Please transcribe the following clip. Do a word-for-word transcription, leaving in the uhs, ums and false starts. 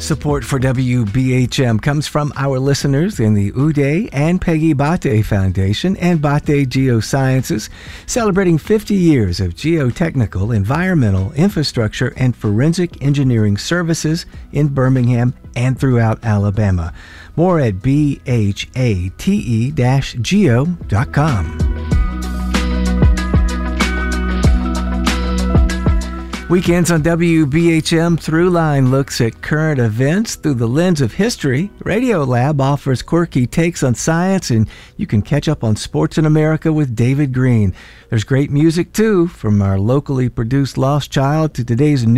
Support for W B H M comes from our listeners in the Uday and Peggy Bate Foundation and Bate Geosciences, celebrating fifty years of geotechnical, environmental, infrastructure, and forensic engineering services in Birmingham and throughout Alabama. More at b h a t e dash geo dot com. Weekends on W B H M Throughline looks at current events through the lens of history. Radiolab offers quirky takes on science, and you can catch up on sports in America with David Green. There's great music, too, from our locally produced Lost Child to today's